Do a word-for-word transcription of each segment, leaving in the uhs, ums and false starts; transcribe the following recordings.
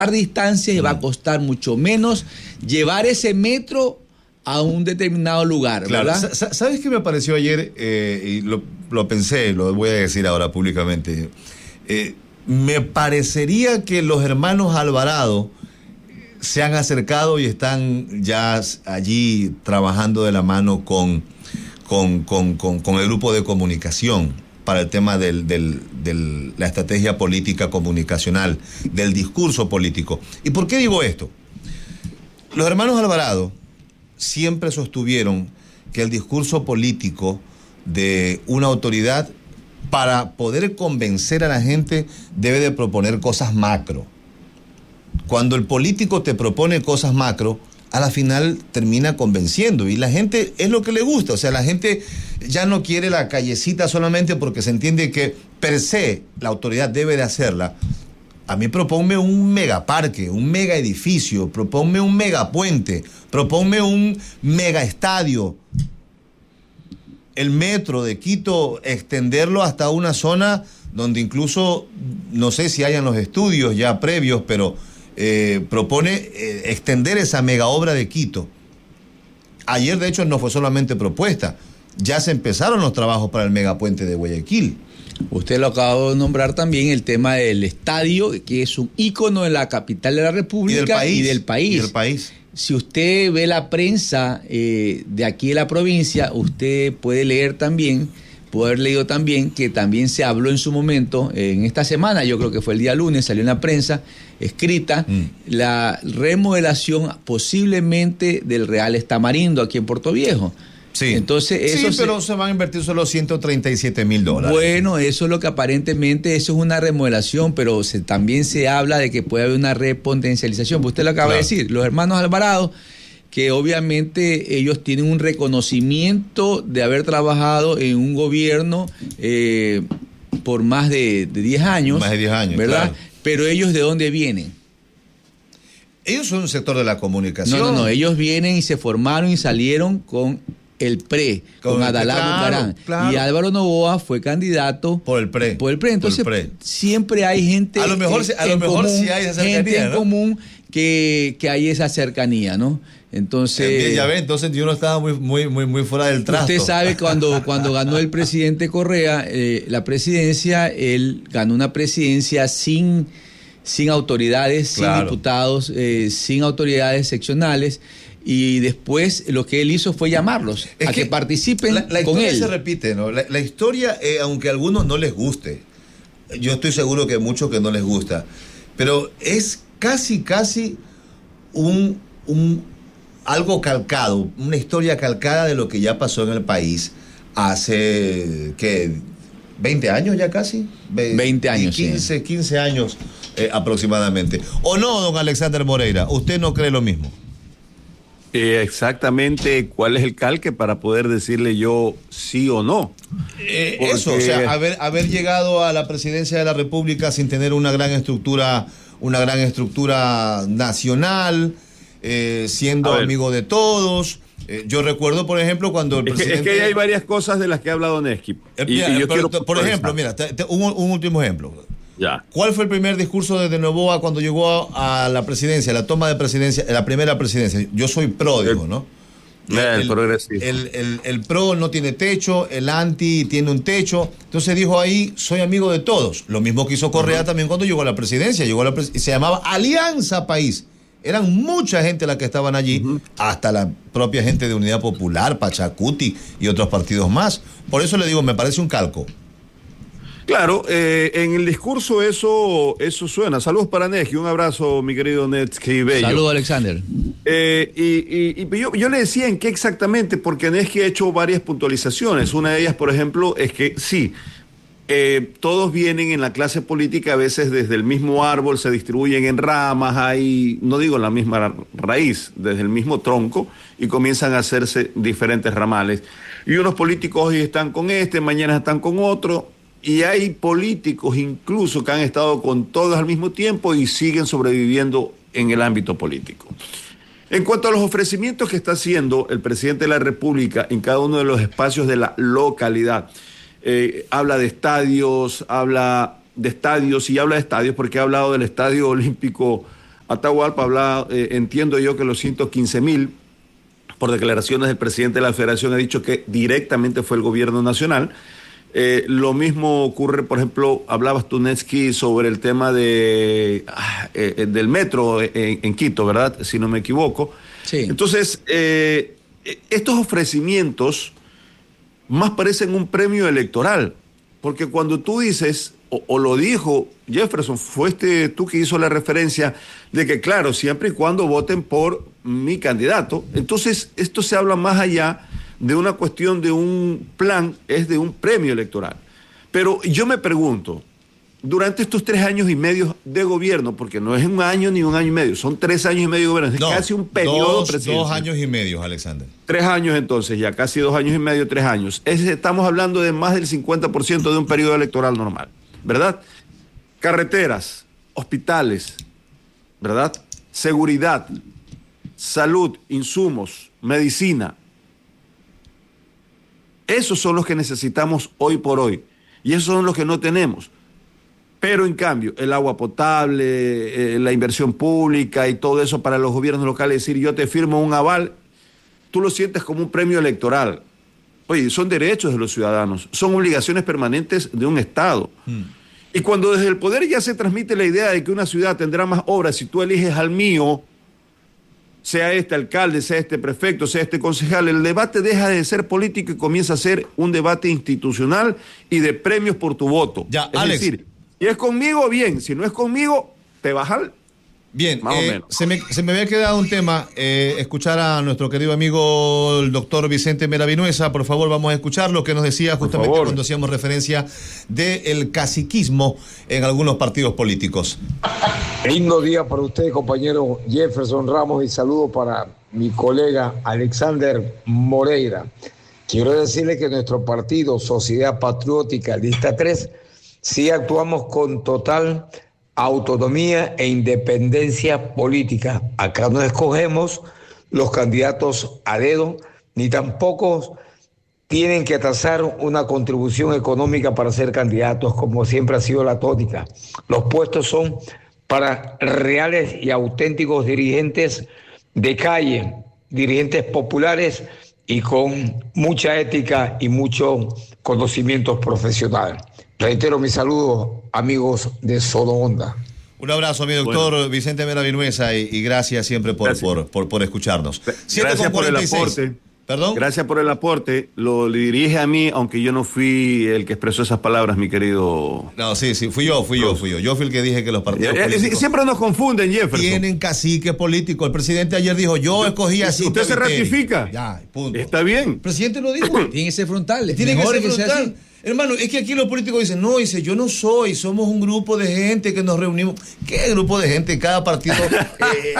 distancias y va a costar mucho menos llevar ese metro a un determinado lugar, claro, ¿verdad? ¿Sabes qué me pareció ayer? Eh, y lo, lo pensé, lo voy a decir ahora públicamente. Eh, me parecería que los hermanos Alvarado se han acercado y están ya allí trabajando de la mano con, con, con, con, con el grupo de comunicación para el tema de del, del, la estrategia política comunicacional, del discurso político. ¿Y por qué digo esto? Los hermanos Alvarado siempre sostuvieron que el discurso político de una autoridad, para poder convencer a la gente, debe de proponer cosas macro. Cuando el político te propone cosas macro, a la final termina convenciendo, y la gente es lo que le gusta. O sea, la gente ya no quiere la callecita solamente porque se entiende que per se la autoridad debe de hacerla. A mí proponme un megaparque, un mega edificio, proponme un megapuente, proponme un mega estadio. El metro de Quito, extenderlo hasta una zona donde incluso, no sé si hayan los estudios ya previos, pero eh, propone eh, extender esa mega obra de Quito. Ayer, de hecho, no fue solamente propuesta, ya se empezaron los trabajos para el megapuente de Guayaquil. Usted lo acabó de nombrar también, el tema del estadio, que es un ícono de la capital de la República y del país. Y del país. Y del país. Si usted ve la prensa eh, de aquí de la provincia, usted puede leer también, puede haber leído también, que también se habló en su momento, eh, en esta semana, yo creo que fue el día lunes, salió en la prensa escrita, mm. la remodelación posiblemente del Real Tamarindo aquí en Puerto Viejo. Sí, entonces, eso sí, pero se, se van a invertir solo ciento treinta y siete mil dólares. Bueno, eso es lo que aparentemente, eso es una remodelación, pero se, también se habla de que puede haber una repotencialización. Usted lo acaba claro. de decir, los hermanos Alvarado, que obviamente ellos tienen un reconocimiento de haber trabajado en un gobierno eh, por más de, de diez años. Más de diez años, ¿verdad? Claro. Pero ellos, ¿de dónde vienen? Ellos son un sector de la comunicación. No, no, no, ellos vienen y se formaron y salieron con el P R E, con, con Adalá claro, Bucarán. Claro. Y Álvaro Noboa fue candidato por el P R E. Por el P R E. Entonces, P R E. Siempre hay gente a lo mejor, en, a lo en mejor común, sí hay esa cercanía, gente en ¿no? común que, que hay esa cercanía, ¿no? Entonces, eh, ya ve, entonces yo no estaba muy, muy, muy, muy fuera del trasto. Usted sabe, cuando, cuando ganó el presidente Correa eh, la presidencia, él ganó una presidencia sin, sin autoridades, claro. sin diputados, eh, sin autoridades seccionales. Y después lo que él hizo fue llamarlos es a que, que participen la, la con él. La historia se repite, ¿no? La, la historia, eh, aunque a algunos no les guste, yo estoy seguro que a muchos que no les gusta, pero es casi, casi un, un algo calcado, una historia calcada de lo que ya pasó en el país hace, ¿qué? ¿veinte años ya casi? veinte años, quince, sí. quince años eh, aproximadamente. ¿O no, don Alexander Moreira? ¿Usted no cree lo mismo? Eh, exactamente cuál es el calque para poder decirle yo sí o no. Eh, Porque... Eso, o sea, haber, haber llegado a la presidencia de la República sin tener una gran estructura, una gran estructura nacional, eh, siendo amigo de todos. Eh, yo recuerdo, por ejemplo, cuando el es presidente... Que, es que hay varias cosas de las que ha hablado Neski. Eh, y, y yo pero, quiero... Por ejemplo, mira, te, te, un, un último ejemplo. Ya. ¿Cuál fue el primer discurso de, de Noboa cuando llegó a, a la presidencia, la toma de presidencia, la primera presidencia? Yo soy pro, digo, ¿no? El, el, progresista. El, el, el pro no tiene techo, el anti tiene un techo. Entonces dijo ahí, soy amigo de todos. Lo mismo que hizo Correa uh-huh. también cuando llegó a la presidencia. Llegó a la pres- y se llamaba Alianza País. Eran mucha gente la que estaban allí, uh-huh. hasta la propia gente de Unidad Popular, Pachacuti y otros partidos más. Por eso le digo, me parece un calco. Claro, eh, en el discurso eso eso suena. Saludos para Neski, un abrazo, mi querido Neski Bello. Saludos, Alexander. Eh, y y, y yo, yo le decía en qué exactamente, porque Neski ha hecho varias puntualizaciones. Una de ellas, por ejemplo, es que sí, eh, todos vienen en la clase política, a veces desde el mismo árbol, se distribuyen en ramas, hay, no digo la misma raíz, desde el mismo tronco, y comienzan a hacerse diferentes ramales. Y unos políticos hoy están con este, mañana están con otro. Y hay políticos incluso que han estado con todos al mismo tiempo y siguen sobreviviendo en el ámbito político. En cuanto a los ofrecimientos que está haciendo el presidente de la República en cada uno de los espacios de la localidad, eh, habla de estadios, habla de estadios y habla de estadios porque ha hablado del Estadio Olímpico Atahualpa hablaba, eh, entiendo yo que los ciento quince mil, por declaraciones del presidente de la Federación, ha dicho que directamente fue el gobierno nacional. Eh, lo mismo ocurre, por ejemplo, hablabas tú, Netsky, sobre el tema de ah, eh, del metro en, en Quito, ¿verdad? Si no me equivoco. Sí. Entonces, eh, estos ofrecimientos más parecen un premio electoral, porque cuando tú dices, o, o lo dijo Jefferson, fue este tú que hizo la referencia de que, claro, siempre y cuando voten por mi candidato, entonces esto se habla más allá de una cuestión de un plan, es de un premio electoral. Pero yo me pregunto, durante estos tres años y medio de gobierno, porque no es un año ni un año y medio, son tres años y medio de gobierno, es no, casi un periodo dos, presidencial. Dos años y medio, Alexander. Tres años entonces, ya casi dos años y medio, tres años. Es, estamos hablando de más del cincuenta por ciento de un periodo electoral normal, ¿verdad? Carreteras, hospitales, ¿verdad? Seguridad, salud, insumos, medicina. Esos son los que necesitamos hoy por hoy. Y esos son los que no tenemos. Pero en cambio, el agua potable, eh, la inversión pública y todo eso para los gobiernos locales, decir yo te firmo un aval, tú lo sientes como un premio electoral. Oye, son derechos de los ciudadanos, son obligaciones permanentes de un Estado. Mm. Y cuando desde el poder ya se transmite la idea de que una ciudad tendrá más obras si tú eliges al mío, sea este alcalde, sea este prefecto, sea este concejal, el debate deja de ser político y comienza a ser un debate institucional y de premios por tu voto. Ya, es Alex. decir, si es conmigo, bien. Si no es conmigo, te bajan. Bien, más eh, o menos. Se, me, se me había quedado un tema, eh, escuchar a nuestro querido amigo el doctor Vicente Meravinuesa. Por favor, vamos a escuchar lo que nos decía justamente cuando hacíamos referencia del caciquismo en algunos partidos políticos. Lindo día para usted, compañero Jefferson Ramos, y saludo para mi colega Alexander Moreira. Quiero decirle que nuestro partido, Sociedad Patriótica Lista tres, sí actuamos con total autonomía e independencia política. Acá no escogemos los candidatos a dedo, ni tampoco tienen que tasar una contribución económica para ser candidatos, como siempre ha sido la tónica. Los puestos son para reales y auténticos dirigentes de calle, dirigentes populares y con mucha ética y mucho conocimiento profesional. Reitero mis saludos, amigos de Sodo Onda. Un abrazo a mi doctor bueno. Vicente Meravinuesa y, y gracias siempre por, gracias. por, por, por escucharnos. Gracias por el aporte. ¿Perdón? Gracias por el aporte. Lo dirige a mí, aunque yo no fui el que expresó esas palabras, mi querido... No, sí, sí, fui yo, fui yo, fui yo. Yo fui el que dije que los partidos eh, políticos... Siempre nos confunden, Jefferson. Tienen cacique político. El presidente ayer dijo, yo escogí así. ¿Usted se ratifica? Ya, punto. Está bien. El presidente lo dijo. Tiene que ser frontal. Tiene que ser frontal. Hermano, es que aquí los políticos dicen, no, dice, yo no soy, somos un grupo de gente que nos reunimos. ¿Qué grupo de gente? Cada partido... eh,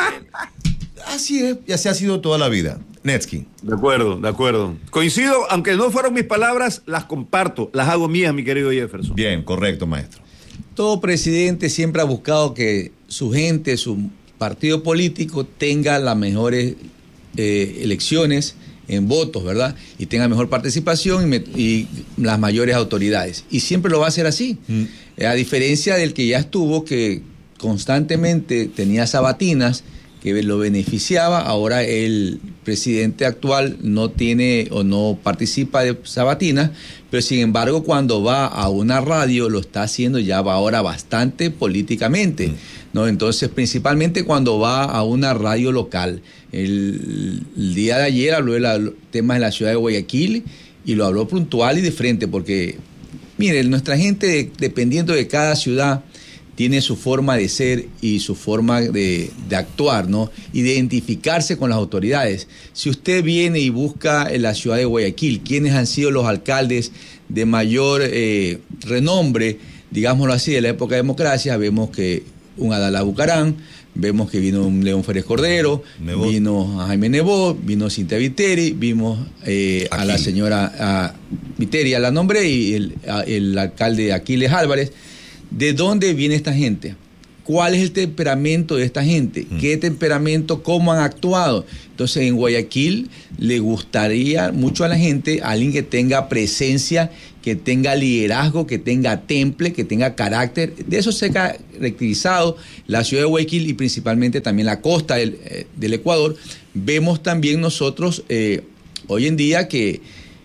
así es, y así ha sido toda la vida. Netsky. De acuerdo, de acuerdo. Coincido, aunque no fueron mis palabras, las comparto, las hago mías, mi querido Jefferson. Bien, correcto, maestro. Todo presidente siempre ha buscado que su gente, su partido político tenga las mejores eh, elecciones en votos, ¿verdad? Y tenga mejor participación y, me, y las mayores autoridades. Y siempre lo va a hacer así. Mm. Eh, a diferencia del que ya estuvo, que constantemente tenía sabatinas que lo beneficiaba, ahora el presidente actual no tiene o no participa de sabatinas, pero sin embargo cuando va a una radio lo está haciendo ya va ahora bastante políticamente, mm. ¿no? Entonces principalmente cuando va a una radio local. El, el día de ayer habló de los temas de la ciudad de Guayaquil y lo habló puntual y de frente, porque miren, nuestra gente, dependiendo de cada ciudad, tiene su forma de ser y su forma de, de actuar, ¿no? Y de identificarse con las autoridades. Si usted viene y busca en la ciudad de Guayaquil quiénes han sido los alcaldes de mayor eh, renombre, digámoslo así, de la época de democracia, vemos que un Adalá Bucarán, vemos que vino un León Férez Cordero, Nebot. vino a Jaime Nebot, vino Cintia Viteri, vimos eh, a la señora a Viteri, la nombré, y el, a, el alcalde Aquiles Álvarez. ¿De dónde viene esta gente? cuál es el temperamento de esta gente, mm. qué temperamento, cómo han actuado. Entonces, en Guayaquil le gustaría mucho a la gente alguien que tenga presencia, que tenga liderazgo, que tenga temple, que tenga carácter. De eso se ha caracterizado la ciudad de Guayaquil y principalmente también la costa del, eh, del Ecuador. Vemos también nosotros eh, hoy en día que,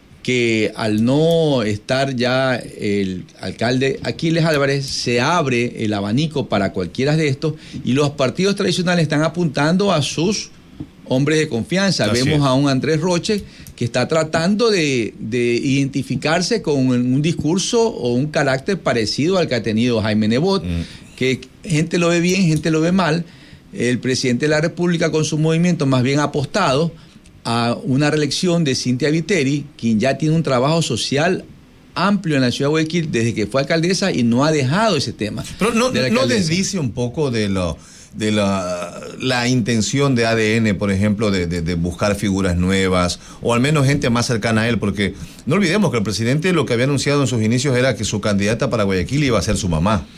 que al no estar ya el alcalde Aquiles Álvarez, se abre el abanico para cualquiera de estos y los partidos tradicionales están apuntando a sus hombres de confianza. Así Vemos es. a un Andrés Roche que está tratando de, de identificarse con un discurso o un carácter parecido al que ha tenido Jaime Nebot, mm. que gente lo ve bien, gente lo ve mal. El presidente de la República con su movimiento más bien ha apostado a una reelección de Cynthia Viteri, quien ya tiene un trabajo social amplio en la ciudad de Guayaquil desde que fue alcaldesa y no ha dejado ese tema. Pero no, de no desdice un poco de lo de la, la intención de A D N, por ejemplo, de, de, de buscar figuras nuevas, o al menos gente más cercana a él, porque no olvidemos que el presidente lo que había anunciado en sus inicios era que su candidata para Guayaquil iba a ser su mamá.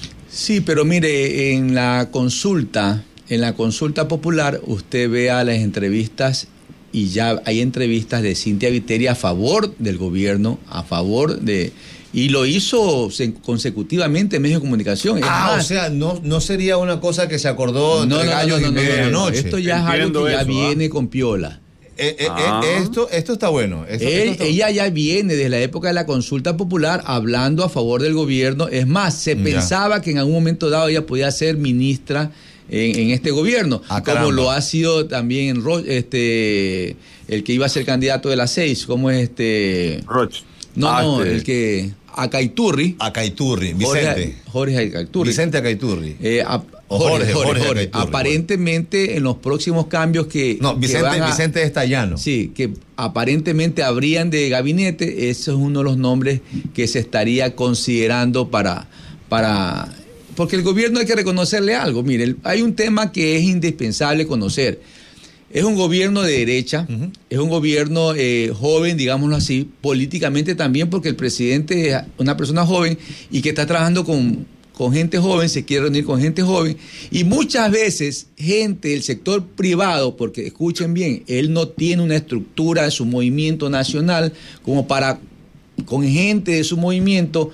Sí, pero mire, en la consulta, en la consulta popular, usted vea las entrevistas y ya hay entrevistas de Cynthia Viteri a favor del gobierno, a favor de... Y lo hizo consecutivamente en medios de comunicación. Es ah, más, o sea, no, no sería una cosa que se acordó entre no, no, gallos no, no, y no, no, no, noche. Esto ya Entiendo es algo que ya eso, viene ¿ah? con piola. Eh, eh, ah. eh, esto, esto está bueno. Esto, Él, esto está... Ella ya viene desde la época de la consulta popular hablando a favor del gobierno. Es más, se ya. pensaba que en algún momento dado ella podía ser ministra en, en este gobierno, ah, como lo ha sido también en Ro- este el que iba a ser candidato de las seis, como es este Roche. No, ah, no, este... el que Acaiturri. Acaiturri, Vicente. Jorge, Jorge Acaiturri. Vicente Acaiturri. Eh, a, Jorge, Jorge, Jorge, Jorge. Aparentemente en los próximos cambios que... No, Vicente, que van a, Vicente Estallano. Sí, que aparentemente habrían de gabinete, ese es uno de los nombres que se estaría considerando para... para porque el gobierno hay que reconocerle algo. Mire, hay un tema que es indispensable conocer. Es un gobierno de derecha, uh-huh. es un gobierno eh, joven, digámoslo así, políticamente también, porque el presidente es una persona joven y que está trabajando con, con gente joven, se quiere reunir con gente joven, y muchas veces gente del sector privado, porque escuchen bien, él no tiene una estructura de su movimiento nacional como para, con gente de su movimiento,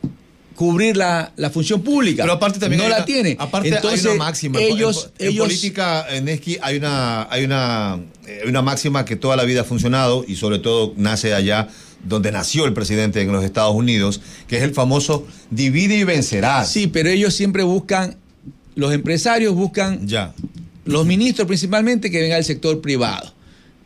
cubrir la, la función pública. Pero aparte también no hay la una, tiene. Aparte Entonces, hay una máxima. Ellos, en, en, ellos, en política, en Esqui, hay una, hay una, hay una máxima que toda la vida ha funcionado y sobre todo nace allá donde nació el presidente en los Estados Unidos, que es el famoso divide y vencerás. Sí, pero ellos siempre buscan, los empresarios buscan, ya. los ministros principalmente, que venga del sector privado,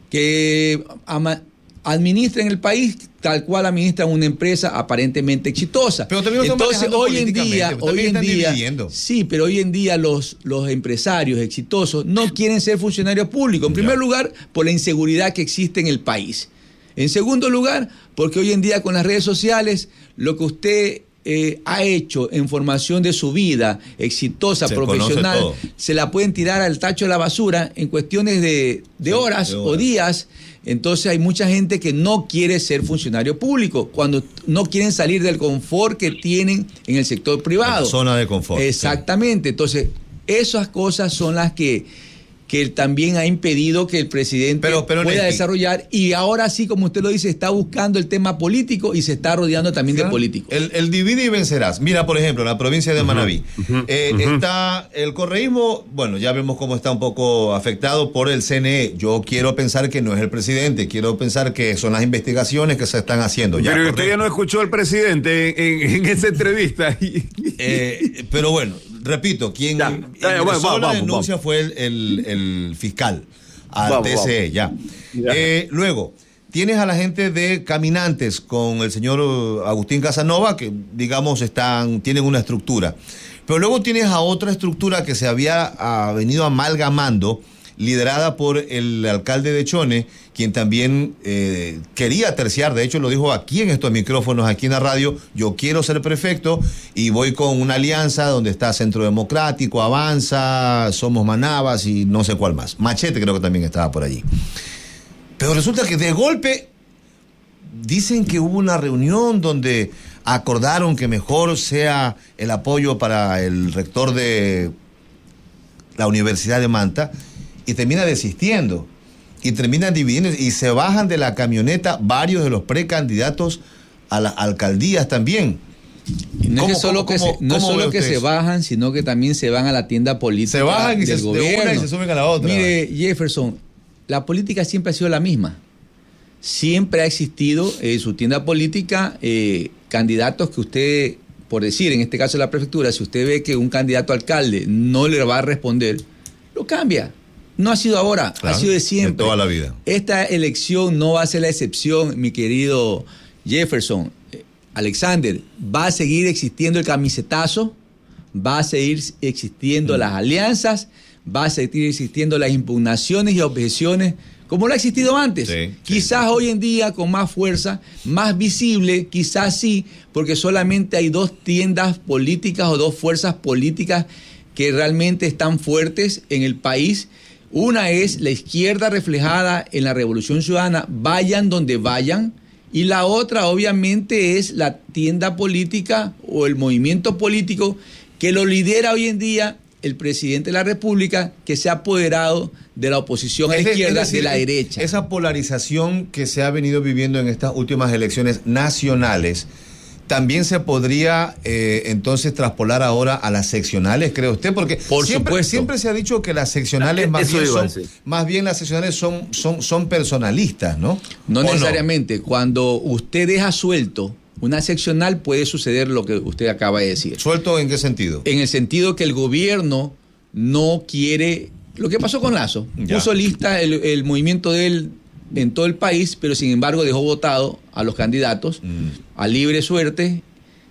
que ama, administren el país tal cual administran una empresa aparentemente exitosa. Pero también entonces hoy en día, hoy en día, dividiendo. sí, pero hoy en día los, los empresarios exitosos no quieren ser funcionarios públicos. En primer ya. lugar, por la inseguridad que existe en el país. En segundo lugar, porque hoy en día con las redes sociales, lo que usted eh, ha hecho en formación de su vida exitosa, se profesional, se la pueden tirar al tacho de la basura en cuestiones de, de, sí, horas, de horas o días. Entonces hay mucha gente que no quiere ser funcionario público, cuando no quieren salir del confort que tienen en el sector privado. La zona de confort. Exactamente. Sí. Entonces, esas cosas son las que, que también ha impedido que el presidente pero, pero pueda Nesky. desarrollar, y ahora sí, como usted lo dice, está buscando el tema político y se está rodeando también claro. de políticos. El, el divide y vencerás. Mira, por ejemplo, la provincia de uh-huh. Manabí. Uh-huh. Eh, uh-huh. Está el correísmo, bueno, ya vemos cómo está un poco afectado por el C N E. Yo quiero pensar que no es el presidente, quiero pensar que son las investigaciones que se están haciendo. Ya, pero usted ya no escuchó al presidente en, en, en esa entrevista. eh, pero bueno, repito, quien ya, ya, bueno, vamos, la denuncia vamos. fue el, el, el fiscal al vamos, T C E, vamos. ya. ya. Eh, luego, tienes a la gente de caminantes con el señor Agustín Casanova, que digamos están, tienen una estructura. Pero luego tienes a otra estructura que se había ha venido amalgamando, liderada por el alcalde de Chone, quien también eh, quería terciar, de hecho lo dijo aquí en estos micrófonos, aquí en la radio, yo quiero ser prefecto y voy con una alianza donde está Centro Democrático, Avanza, Somos Manabas y no sé cuál más. Machete creo que también estaba por allí. Pero resulta que de golpe dicen que hubo una reunión donde acordaron que mejor sea el apoyo para el rector de la Universidad de Manta, y termina desistiendo, y terminan dividiendo, y se bajan de la camioneta varios de los precandidatos a las alcaldías también. No es que solo, que, se, no es solo que se bajan, sino que también se van a la tienda política. Se bajan y del se, gobierno. de una y se suben a la otra. Mire, Jefferson, la política siempre ha sido la misma. Siempre ha existido en eh, su tienda política eh, candidatos que usted, por decir, en este caso de la prefectura, si usted ve que un candidato alcalde no le va a responder, lo cambia. No ha sido ahora, claro, ha sido de siempre. De toda la vida. Esta elección no va a ser la excepción, mi querido Jefferson. Alexander, va a seguir existiendo el camisetazo, va a seguir existiendo mm. las alianzas, va a seguir existiendo las impugnaciones y objeciones, como lo ha existido antes. Sí, quizás sí. Hoy en día con más fuerza, más visible, quizás sí, porque solamente hay dos tiendas políticas o dos fuerzas políticas que realmente están fuertes en el país. Una es la izquierda reflejada en la Revolución Ciudadana, vayan donde vayan. Y la otra, obviamente, es la tienda política o el movimiento político que lo lidera hoy en día el presidente de la República, que se ha apoderado de la oposición a la izquierda, es decir, de la derecha. Esa polarización que se ha venido viviendo en estas últimas elecciones nacionales, ¿también se podría eh, entonces traspolar ahora a las seccionales, cree usted? Porque Por siempre, supuesto. siempre se ha dicho que las seccionales más bien, son, más bien las seccionales son, son, son personalistas, ¿no? No necesariamente. No? Cuando usted deja suelto una seccional puede suceder lo que usted acaba de decir. ¿Suelto en qué sentido? En el sentido que el gobierno no quiere... Lo que pasó con Lazo. Ya. Puso lista el, el movimiento de él en todo el país, pero sin embargo dejó votado a los candidatos mm. a libre suerte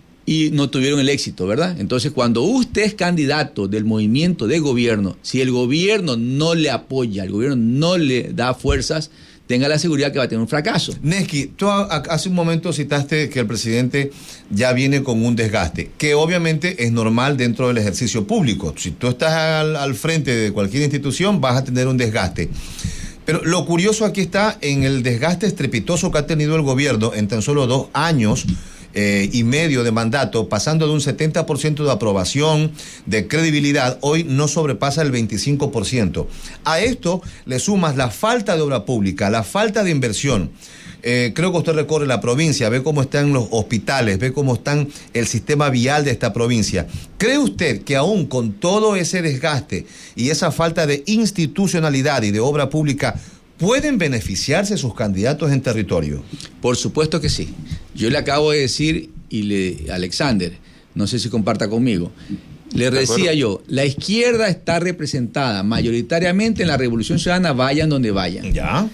y no tuvieron el éxito, ¿verdad? Entonces, cuando usted es candidato del movimiento de gobierno, si el gobierno no le apoya, el gobierno no le da fuerzas, tenga la seguridad que va a tener un fracaso. Neski, tú hace un momento citaste que el presidente ya viene con un desgaste, que obviamente es normal dentro del ejercicio público. Si tú estás al, al frente de cualquier institución, vas a tener un desgaste. Pero lo curioso aquí está en el desgaste estrepitoso que ha tenido el gobierno en tan solo dos años eh, y medio de mandato, pasando de un setenta por ciento de aprobación, de credibilidad, hoy no sobrepasa el veinticinco por ciento. A esto le sumas la falta de obra pública, la falta de inversión. Eh, creo que usted recorre la provincia, ve cómo están los hospitales, ve cómo están el sistema vial de esta provincia. ¿Cree usted que aún con todo ese desgaste y esa falta de institucionalidad y de obra pública pueden beneficiarse sus candidatos en territorio? Por supuesto que sí. Yo le acabo de decir, y le, Alexander, no sé si comparta conmigo, le decía yo, la izquierda está representada mayoritariamente en la Revolución Ciudadana, vayan donde vayan. Ya.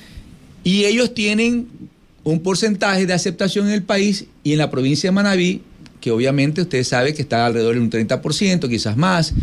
Y ellos tienen un porcentaje de aceptación en el país y en la provincia de Manabí, que obviamente usted sabe que está alrededor de un treinta por ciento, quizás más.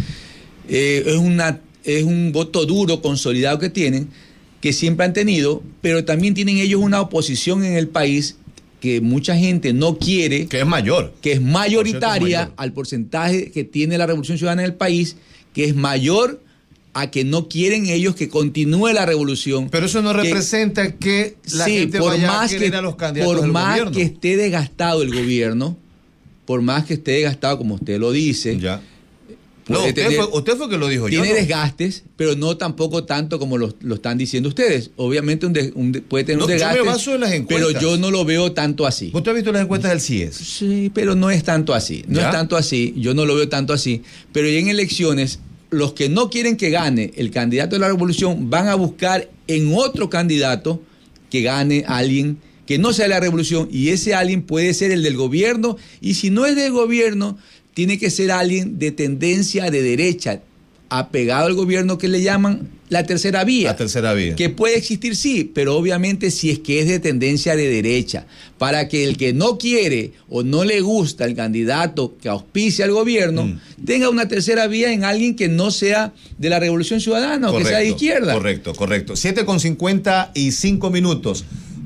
Eh, es, una, es un voto duro, consolidado que tienen, que siempre han tenido, pero también tienen ellos una oposición en el país que mucha gente no quiere. Que es mayor. Que es mayoritaria por mayor. Al porcentaje que tiene la Revolución Ciudadana en el país, que es mayor a que no quieren ellos que continúe la revolución. Pero eso no que, representa que la sí, gente por vaya más a querer que, a los candidatos por del más gobierno. que esté desgastado el gobierno, por más que esté desgastado, como usted lo dice. Ya. No, usted, tener, fue, usted fue que lo dijo. Tiene yo, ¿no? desgastes, pero no tampoco tanto como lo, lo están diciendo ustedes. Obviamente un de, un de, puede tener no, un desgaste, yo me baso en las encuestas. Pero yo no lo veo tanto así. ¿Usted ha visto las encuestas del C I E S? Sí, pero no es tanto así. No ¿Ya? es tanto así. Yo no lo veo tanto así. Pero ya en elecciones, los que no quieren que gane el candidato de la revolución van a buscar en otro candidato que gane a alguien que no sea de la revolución, y ese alguien puede ser el del gobierno, y si no es del gobierno, tiene que ser alguien de tendencia de derecha, apegado al gobierno, que le llaman la tercera vía. La tercera vía. Que puede existir, sí, pero obviamente si es que es de tendencia de derecha, para que el que no quiere o no le gusta el candidato que auspicia al gobierno, mm. tenga una tercera vía en alguien que no sea de la Revolución Ciudadana o correcto, que sea de izquierda. Correcto, correcto. siete con cincuenta y cinco minutos.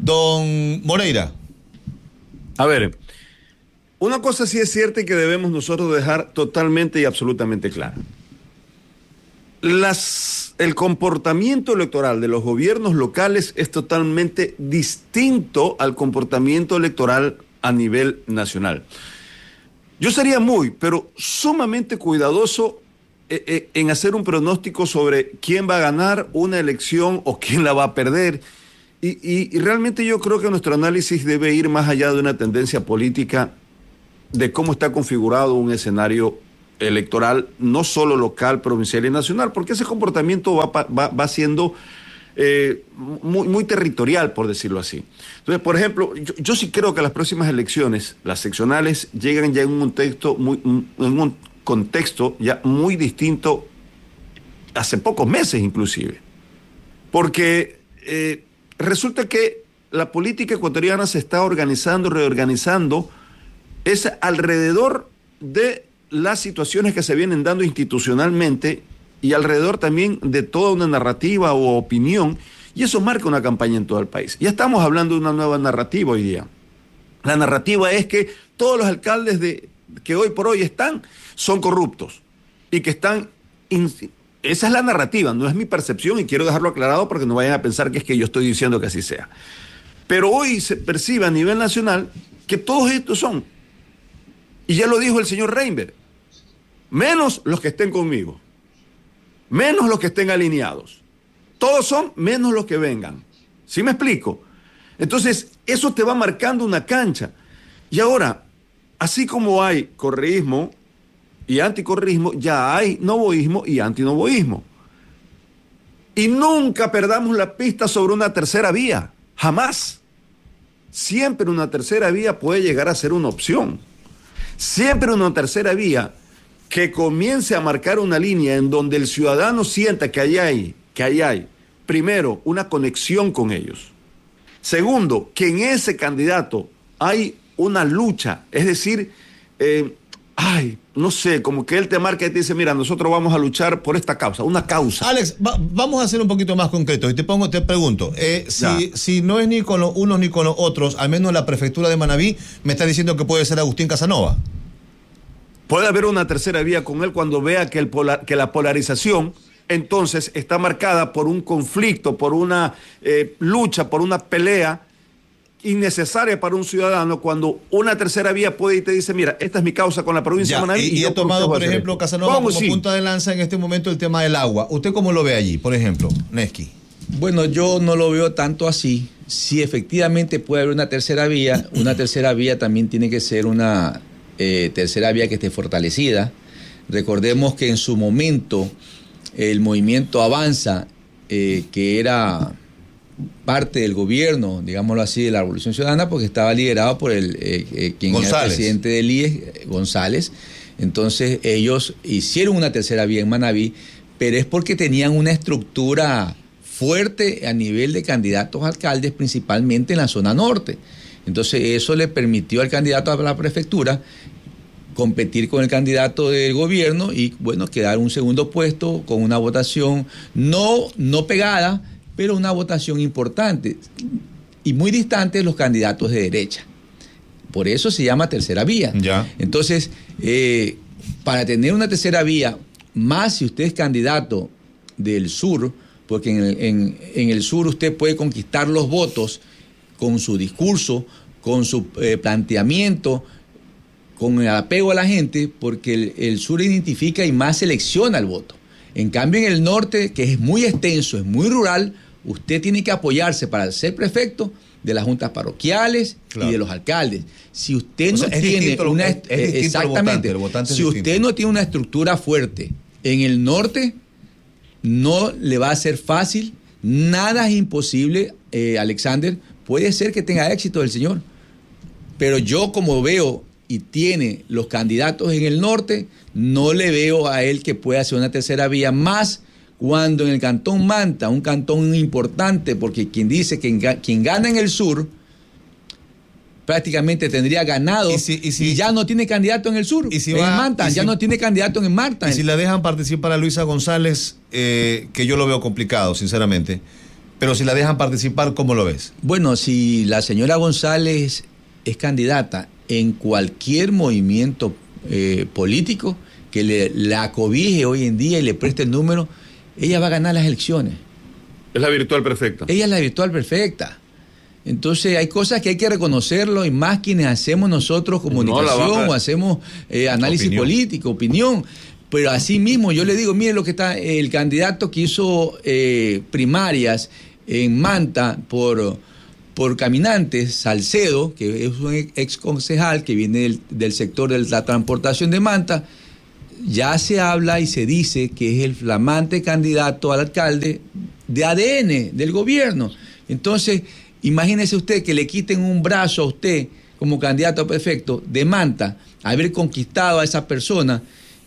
Don Moreira. A ver, una cosa sí es cierta y que debemos nosotros dejar totalmente y absolutamente clara. Las, el comportamiento electoral de los gobiernos locales es totalmente distinto al comportamiento electoral a nivel nacional. Yo sería muy, pero sumamente cuidadoso eh, eh, en hacer un pronóstico sobre quién va a ganar una elección o quién la va a perder. Y, y, y realmente yo creo que nuestro análisis debe ir más allá de una tendencia política de cómo está configurado un escenario electoral, no solo local, provincial y nacional, porque ese comportamiento va, va, va siendo eh, muy, muy territorial, por decirlo así. Entonces, por ejemplo, yo, yo sí creo que las próximas elecciones, las seccionales, llegan ya en un contexto muy, en un contexto ya muy distinto hace pocos meses inclusive, porque eh, resulta que la política ecuatoriana se está organizando, reorganizando, es alrededor de las situaciones que se vienen dando institucionalmente y alrededor también de toda una narrativa o opinión, y eso marca una campaña en todo el país. Ya estamos hablando de una nueva narrativa hoy día. La narrativa es que todos los alcaldes de, que hoy por hoy están son corruptos y que están... In, esa es la narrativa, no es mi percepción y quiero dejarlo aclarado porque no vayan a pensar que es que yo estoy diciendo que así sea. Pero hoy se percibe a nivel nacional que todos estos son, y ya lo dijo el señor Reinberg, menos los que estén conmigo, menos los que estén alineados. Todos son menos los que vengan. ¿Sí me explico? Entonces, eso te va marcando una cancha. Y ahora, así como hay correísmo y anticorreísmo, ya hay novoísmo y antinovoísmo. Y nunca perdamos la pista sobre una tercera vía. Jamás. Siempre una tercera vía puede llegar a ser una opción. Siempre una tercera vía que comience a marcar una línea en donde el ciudadano sienta que ahí hay, que ahí hay, primero, una conexión con ellos. Segundo, que en ese candidato hay una lucha, es decir, eh, ay, no sé, como que él te marca y te dice, mira, nosotros vamos a luchar por esta causa, una causa. Alex, va, vamos a ser un poquito más concretos y te pongo, te pregunto, eh, si, si no es ni con los unos ni con los otros, al menos la prefectura de Manabí, me está diciendo que puede ser Agustín Casanova. Puede haber una tercera vía con él cuando vea que, el polar, que la polarización entonces está marcada por un conflicto, por una eh, lucha, por una pelea innecesaria para un ciudadano, cuando una tercera vía puede y te dice, mira, esta es mi causa con la provincia ya, de Manabí. Y, y, y he tomado, por ejemplo, Casanova como sí? punta de lanza en este momento el tema del agua. ¿Usted cómo lo ve allí, por ejemplo, Nesky? Bueno, yo no lo veo tanto así. Si efectivamente puede haber una tercera vía, una tercera vía también tiene que ser una eh, tercera vía que esté fortalecida. Recordemos que en su momento el movimiento Avanza, eh, que era parte del gobierno, digámoslo así, de la Revolución Ciudadana, porque estaba liderado por el eh, eh, quien González. Era el presidente del I E S, González. Entonces ellos hicieron una tercera vía en Manabí, pero es porque tenían una estructura fuerte a nivel de candidatos a alcaldes, principalmente en la zona norte. Entonces eso le permitió al candidato a la prefectura competir con el candidato del gobierno y, bueno, quedar un segundo puesto con una votación no, no pegada, pero una votación importante y muy distante de los candidatos de derecha. Por eso se llama tercera vía. Ya. Entonces, eh, para tener una tercera vía, más si usted es candidato del sur, porque en el, en, en el sur usted puede conquistar los votos con su discurso, con su eh, planteamiento, con el apego a la gente, porque el, el sur identifica y más selecciona el voto. En cambio, en el norte, que es muy extenso, es muy rural, usted tiene que apoyarse para ser prefecto de las juntas parroquiales, claro, y de los alcaldes. Si usted no o sea, tiene una... Es, es exactamente. El votante, el votante si usted distinto. no tiene una estructura fuerte en el norte, no le va a ser fácil. Nada es imposible, eh, Alexander. Puede ser que tenga éxito el señor. Pero yo, como veo y tiene los candidatos en el norte, no le veo a él que pueda hacer una tercera vía, más cuando en el Cantón Manta, un cantón importante, porque quien dice que quien gana en el sur prácticamente tendría ganado, y, si, y, si, y ya no tiene candidato en el sur, y si en va, Manta, ya si, no tiene candidato en Manta. Y si la dejan participar a Luisa González, eh, que yo lo veo complicado, sinceramente, pero si la dejan participar, ¿cómo lo ves? Bueno, si la señora González es candidata en cualquier movimiento eh, político que le, la acobije hoy en día y le preste el número, ella va a ganar las elecciones. Es la virtual perfecta. Ella es la virtual perfecta. Entonces hay cosas que hay que reconocerlo, y más quienes hacemos nosotros comunicación no, o hacemos eh, análisis opinión. político, opinión. Pero así mismo yo le digo, mire lo que está, el candidato que hizo eh, primarias en Manta por, por Caminantes, Salcedo, que es un ex concejal que viene del, del sector de la transportación de Manta, ya se habla y se dice que es el flamante candidato al alcalde de A D N, del gobierno. Entonces, imagínese usted que le quiten un brazo a usted como candidato perfecto de Manta, haber conquistado a esa persona.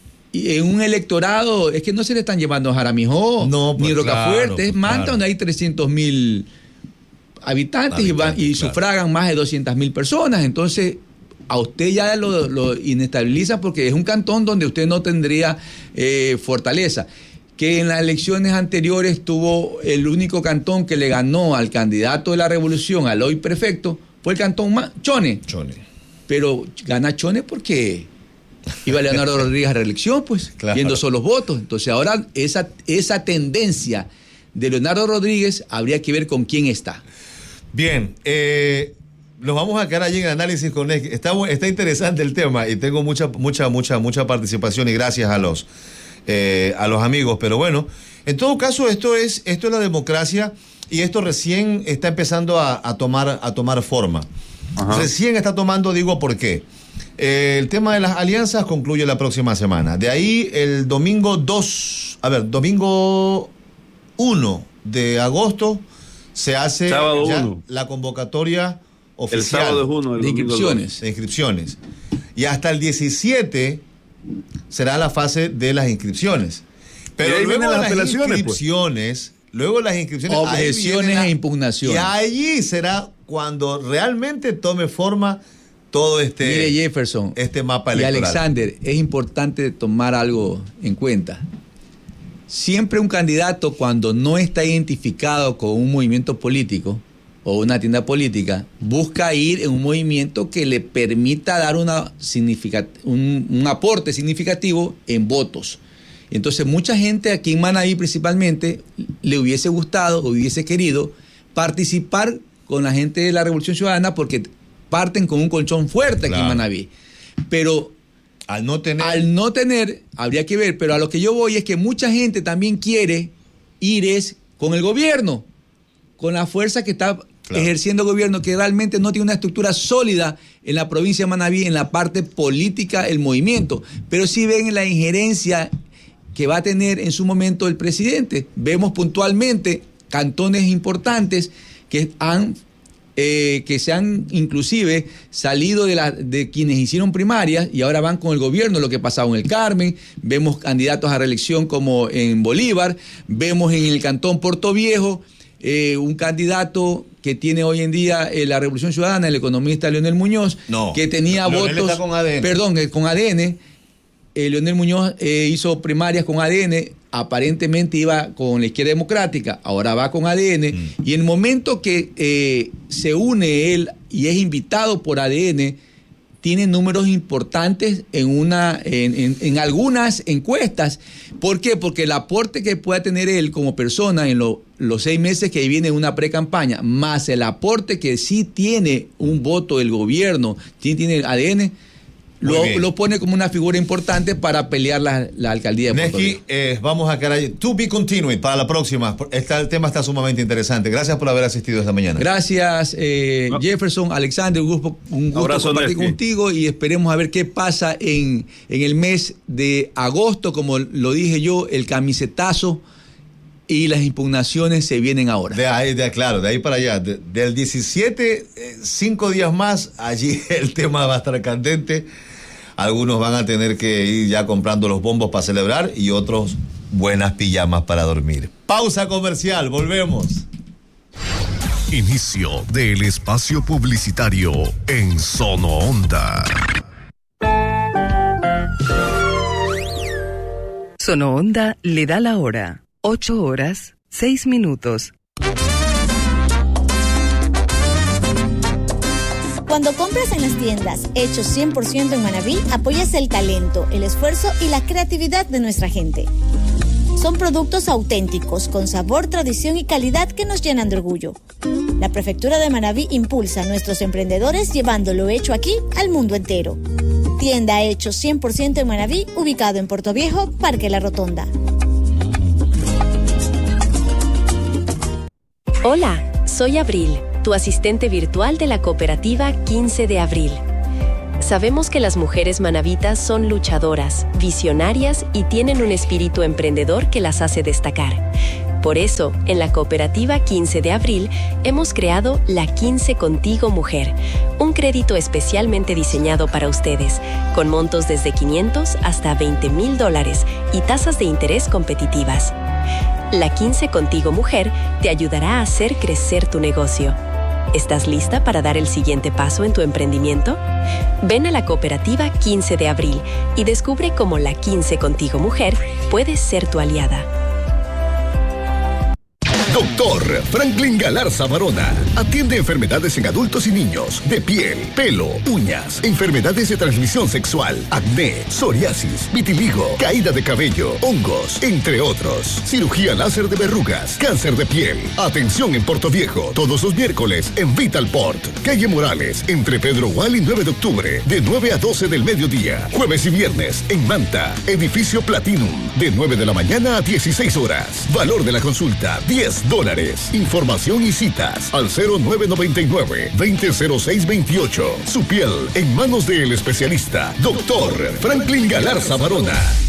Y en un electorado, es que no se le están llevando a Jaramijó, no, pues, ni Rocafuerte, claro, es pues, Manta, claro. donde hay trescientos mil habitantes, habitantes y, van, y claro. sufragan más de doscientas mil personas. Entonces, a usted ya lo, lo inestabiliza, porque es un cantón donde usted no tendría eh, fortaleza. Que en las elecciones anteriores tuvo el único cantón que le ganó al candidato de la revolución, al hoy prefecto, fue el cantón Ma- Chone. Chone. Pero gana Chone porque iba Leonardo Rodríguez a reelección, pues, Claro. viendo solo votos. Entonces ahora esa, esa tendencia de Leonardo Rodríguez habría que ver con quién está. Bien, eh, nos vamos a quedar allí en el análisis con él. Está, está interesante el tema y tengo mucha, mucha, mucha, mucha participación, y gracias a los, eh, a los amigos. Pero bueno, en todo caso, esto es, esto es la democracia, y esto recién está empezando a, a tomar, a tomar forma. Ajá. Recién está tomando, digo, ¿por qué? Eh, el tema de las alianzas concluye la próxima semana. De ahí el domingo dos, a ver, domingo uno de agosto se hace ya la convocatoria oficial. El sábado es uno, el de inscripciones. De inscripciones. Y hasta el diecisiete será la fase de las inscripciones. Pero luego las, las apelaciones, inscripciones, pues. luego las inscripciones, objeciones la, e impugnaciones. Y allí será cuando realmente tome forma todo este, Mire, Jefferson, este mapa electoral. Y Alexander, es importante tomar algo en cuenta. Siempre un candidato, cuando no está identificado con un movimiento político o una tienda política, busca ir en un movimiento que le permita dar una significat- un, un aporte significativo en votos. Entonces, mucha gente aquí en Manabí principalmente le hubiese gustado o hubiese querido participar con la gente de la Revolución Ciudadana, porque parten con un colchón fuerte, claro, aquí en Manabí. Pero al no tener, al no tener, habría que ver, pero a lo que yo voy es que mucha gente también quiere ir es con el gobierno, con la fuerza que está claro. ejerciendo el gobierno, que realmente no tiene una estructura sólida en la provincia de Manabí, en la parte política, el movimiento, pero sí ven la injerencia que va a tener en su momento el presidente. Vemos puntualmente cantones importantes que han Eh, que se han inclusive salido de, la, de quienes hicieron primarias y ahora van con el gobierno, lo que pasaba en el Carmen. Vemos candidatos a reelección como en Bolívar, vemos en el cantón Puerto Viejo eh, un candidato que tiene hoy en día eh, la Revolución Ciudadana, el economista Leonel Muñoz, no, que tenía Leonel votos, está con A D N. perdón, eh, con A D N. Eh, Leonel Muñoz eh, hizo primarias con A D N, aparentemente iba con la Izquierda Democrática, ahora va con A D N, mm. y en el momento que eh, se une él y es invitado por A D N, tiene números importantes en, una, en, en, en algunas encuestas. ¿Por qué? Porque el aporte que pueda tener él como persona en lo, los seis meses que viene una pre-campaña, más el aporte que sí tiene un voto del gobierno, sí tiene A D N, Lo, lo pone como una figura importante para pelear la, la alcaldía de Puerto Rico. Eh, vamos a quedar allí. To be continued para la próxima. Está, el tema está sumamente interesante. Gracias por haber asistido esta mañana. Gracias, eh, no. Jefferson, Alexander, un gusto, un gusto Abrazo, compartir Nesky. contigo, y esperemos a ver qué pasa en, en el mes de agosto. Como lo dije yo, el camisetazo y las impugnaciones se vienen ahora. De ahí, de, claro, de ahí para allá. De, del diecisiete, eh, cinco días más, allí el tema va a estar candente. Algunos van a tener que ir ya comprando los bombos para celebrar y otros buenas pijamas para dormir. Pausa comercial, volvemos. Inicio del espacio publicitario en Sono Onda. Sono Onda le da la hora. Ocho horas, seis minutos. Cuando compras en las tiendas hechos cien por ciento en Manabí, apoyas el talento, el esfuerzo y la creatividad de nuestra gente. Son productos auténticos, con sabor, tradición y calidad que nos llenan de orgullo. La Prefectura de Manabí impulsa a nuestros emprendedores llevando lo hecho aquí al mundo entero. Tienda Hecho cien por ciento en Manabí, ubicado en Puerto Viejo, Parque La Rotonda. Hola, soy Abril, tu asistente virtual de la cooperativa quince de abril. Sabemos que las mujeres manavitas son luchadoras, visionarias y tienen un espíritu emprendedor que las hace destacar. Por eso, en la cooperativa quince de abril, hemos creado la quince Contigo Mujer, un crédito especialmente diseñado para ustedes, con montos desde quinientos hasta veinte mil dólares y tasas de interés competitivas. La quince Contigo Mujer te ayudará a hacer crecer tu negocio. ¿Estás lista para dar el siguiente paso en tu emprendimiento? Ven a la cooperativa quince de abril y descubre cómo la quince Contigo Mujer puede ser tu aliada. Doctor Franklin Galarza Barona atiende enfermedades en adultos y niños de piel, pelo, uñas, enfermedades de transmisión sexual, acné, psoriasis, vitiligo, caída de cabello, hongos, entre otros. Cirugía láser de verrugas, cáncer de piel. Atención en Puerto Viejo, todos los miércoles en Vitalport, calle Morales, entre Pedro Gual y nueve de octubre, de nueve a doce del mediodía. Jueves y viernes en Manta, edificio Platinum, de nueve de la mañana a dieciséis horas. Valor de la consulta, diez dólares. Información y citas al cero nueve nueve nueve, veinte cero seis veintiocho. Su piel en manos del especialista, doctor Franklin Galarza Barona.